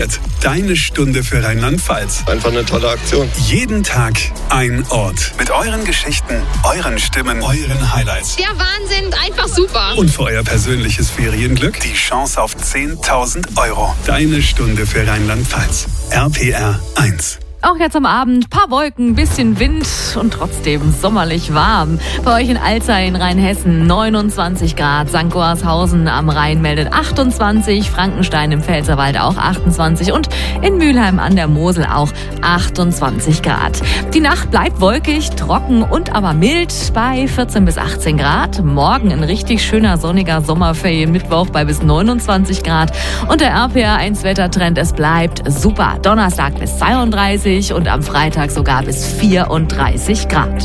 Deine Stunde für Rheinland-Pfalz. Einfach eine tolle Aktion. Jeden Tag ein Ort. Mit euren Geschichten, euren Stimmen, euren Highlights. Der Wahnsinn, einfach super. Und für euer persönliches Ferienglück die Chance auf 10.000 €. Deine Stunde für Rheinland-Pfalz. RPR 1. Auch jetzt am Abend, paar Wolken, bisschen Wind und trotzdem sommerlich warm. Bei euch in Alzey in Rheinhessen 29 Grad, St. Goarshausen am Rhein meldet 28, Frankenstein im Pfälzerwald auch 28 und in Mülheim an der Mosel auch 28 Grad. Die Nacht bleibt wolkig, trocken und aber mild bei 14 bis 18 Grad. Morgen ein richtig schöner sonniger Sommerferienmittwoch bei bis 29 Grad. Und der RPR 1 Wettertrend, es bleibt super. Donnerstag bis 32 und am Freitag sogar bis 34 Grad.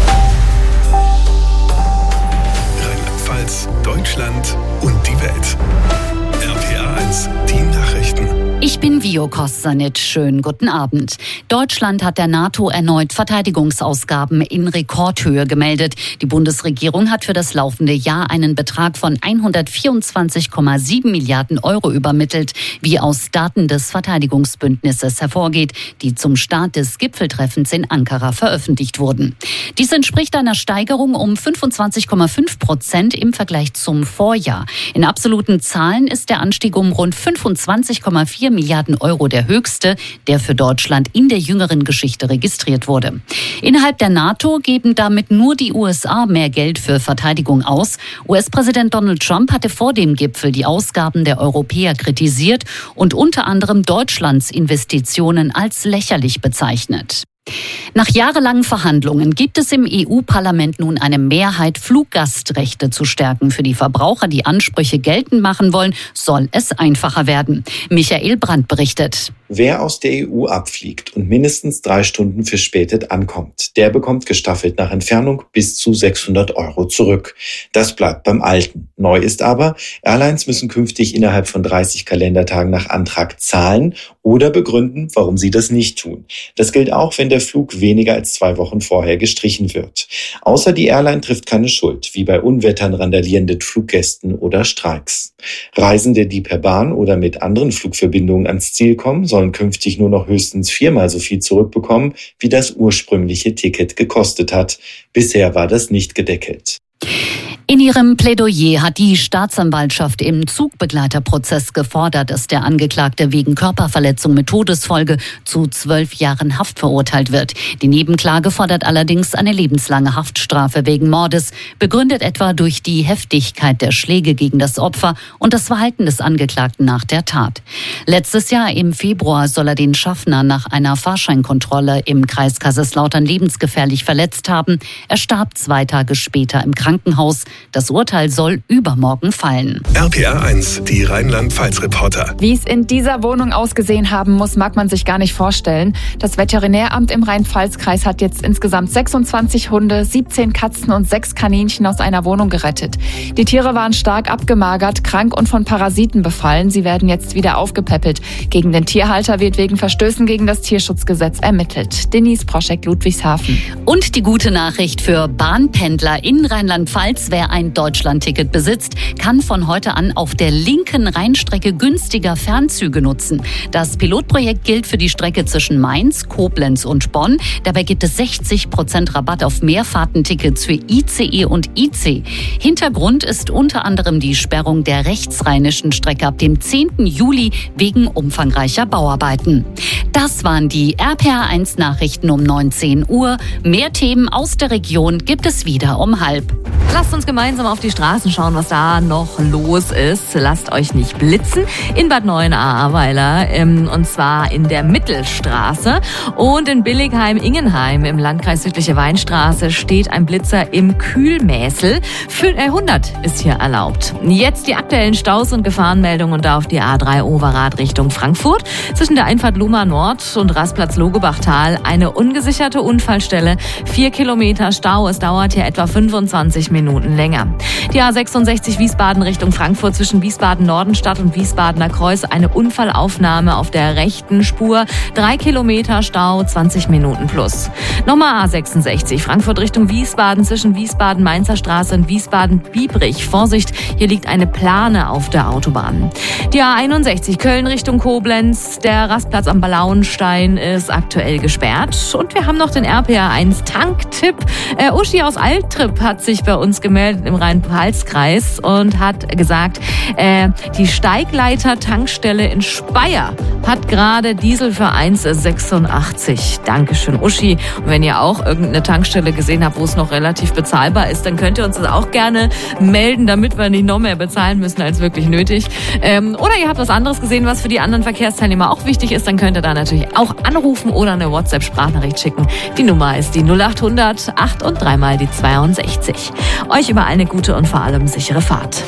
Rheinland-Pfalz, Deutschland und die Welt. RPR 1, die Nachrichten. Ich bin Vio Kostanic. Schönen guten Abend. Deutschland hat der NATO erneut Verteidigungsausgaben in Rekordhöhe gemeldet. Die Bundesregierung hat für das laufende Jahr einen Betrag von 124,7 Milliarden € übermittelt, wie aus Daten des Verteidigungsbündnisses hervorgeht, die zum Start des Gipfeltreffens in Ankara veröffentlicht wurden. Dies entspricht einer Steigerung um 25,5% im Vergleich zum Vorjahr. In absoluten Zahlen ist der Anstieg um rund 25,4 Milliarden € der höchste, der für Deutschland in der jüngeren Geschichte registriert wurde. Innerhalb der NATO geben damit nur die USA mehr Geld für Verteidigung aus. US-Präsident Donald Trump hatte vor dem Gipfel die Ausgaben der Europäer kritisiert und unter anderem Deutschlands Investitionen als lächerlich bezeichnet. Nach jahrelangen Verhandlungen gibt es im EU-Parlament nun eine Mehrheit, Fluggastrechte zu stärken. Für die Verbraucher, die Ansprüche geltend machen wollen, soll es einfacher werden. Michael Brandt berichtet. Wer aus der EU abfliegt und mindestens 3 Stunden verspätet ankommt, der bekommt gestaffelt nach Entfernung bis zu 600 € zurück. Das bleibt beim Alten. Neu ist aber, Airlines müssen künftig innerhalb von 30 Kalendertagen nach Antrag zahlen oder begründen, warum sie das nicht tun. Das gilt auch, wenn der Flug weniger als 2 Wochen vorher gestrichen wird. Außer die Airline trifft keine Schuld, wie bei Unwettern, randalierenden Fluggästen oder Streiks. Reisende, die per Bahn oder mit anderen Flugverbindungen ans Ziel kommen, sollen künftig nur noch höchstens 4-mal so viel zurückbekommen, wie das ursprüngliche Ticket gekostet hat. Bisher war das nicht gedeckelt. In ihrem Plädoyer hat die Staatsanwaltschaft im Zugbegleiterprozess gefordert, dass der Angeklagte wegen Körperverletzung mit Todesfolge zu 12 Jahren Haft verurteilt wird. Die Nebenklage fordert allerdings eine lebenslange Haftstrafe wegen Mordes, begründet etwa durch die Heftigkeit der Schläge gegen das Opfer und das Verhalten des Angeklagten nach der Tat. Letztes Jahr im Februar soll er den Schaffner nach einer Fahrscheinkontrolle im Kreis Kaiserslautern lebensgefährlich verletzt haben. Er starb 2 Tage später im Krankenhaus. Das Urteil soll übermorgen fallen. RPR 1, die Rheinland-Pfalz-Reporter. Wie es in dieser Wohnung ausgesehen haben muss, mag man sich gar nicht vorstellen. Das Veterinäramt im Rhein-Pfalz-Kreis hat jetzt insgesamt 26 Hunde, 17 Katzen und 6 Kaninchen aus einer Wohnung gerettet. Die Tiere waren stark abgemagert, krank und von Parasiten befallen. Sie werden jetzt wieder aufgepäppelt. Gegen den Tierhalter wird wegen Verstößen gegen das Tierschutzgesetz ermittelt. Denise Proschek, Ludwigshafen. Und die gute Nachricht für Bahnpendler in Rheinland-Pfalz: Wer ein Deutschlandticket besitzt, kann von heute an auf der linken Rheinstrecke günstiger Fernzüge nutzen. Das Pilotprojekt gilt für die Strecke zwischen Mainz, Koblenz und Bonn. Dabei gibt es 60% Rabatt auf Mehrfahrtentickets für ICE und IC. Hintergrund ist unter anderem die Sperrung der rechtsrheinischen Strecke ab dem 10. Juli wegen umfangreicher Bauarbeiten. Das waren die RPR1 Nachrichten um 19 Uhr. Mehr Themen aus der Region gibt es wieder um 12:30. Lasst uns gemeinsam auf die Straßen schauen, was da noch los ist. Lasst euch nicht blitzen. In Bad Neuenahr-Ahrweiler, und zwar in der Mittelstraße. Und in Billigheim-Ingenheim im Landkreis Südliche Weinstraße steht ein Blitzer im Kühlmäßel. 100 ist hier erlaubt. Jetzt die aktuellen Staus und Gefahrenmeldungen und da auf die A3 Overath Richtung Frankfurt. Zwischen der Einfahrt Luma Nord und Rastplatz Logebachtal eine ungesicherte Unfallstelle. 4 Kilometer Stau. Es dauert hier etwa 25 Minuten länger. länger. Die A66 Wiesbaden Richtung Frankfurt zwischen Wiesbaden-Nordenstadt und Wiesbadener Kreuz. Eine Unfallaufnahme auf der rechten Spur. 3 Kilometer Stau, 20 Minuten plus. Nochmal A66 Frankfurt Richtung Wiesbaden zwischen Wiesbaden-Mainzer Straße und Wiesbaden-Biebrich. Vorsicht, hier liegt eine Plane auf der Autobahn. Die A61 Köln Richtung Koblenz. Der Rastplatz am Blauenstein ist aktuell gesperrt. Und wir haben noch den RPR1 Tanktipp. Uschi aus Altrip hat sich bei uns gemeldet im Rhein-Pfalz-Kreis und hat gesagt, die Steigleiter-Tankstelle in Speyer hat gerade Diesel für 1,86. Dankeschön, Uschi. Und wenn ihr auch irgendeine Tankstelle gesehen habt, wo es noch relativ bezahlbar ist, dann könnt ihr uns das auch gerne melden, damit wir nicht noch mehr bezahlen müssen als wirklich nötig. Oder ihr habt was anderes gesehen, was für die anderen Verkehrsteilnehmer auch wichtig ist, dann könnt ihr da natürlich auch anrufen oder eine WhatsApp-Sprachnachricht schicken. Die Nummer ist die 0800 8 und 3 mal die 62. Euch überall eine gute und vor allem sichere Fahrt.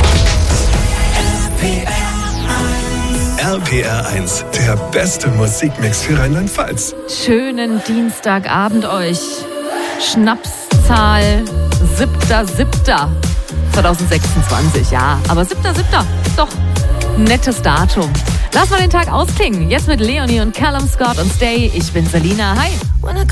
RPR1, der beste Musikmix für Rheinland-Pfalz. Schönen Dienstagabend euch. Schnapszahl 7.7.2026, ja. Aber 7.7. ist doch ein nettes Datum. Lass mal den Tag ausklingen. Jetzt mit Leonie und Callum Scott und Stay. Ich bin Selina. Hi.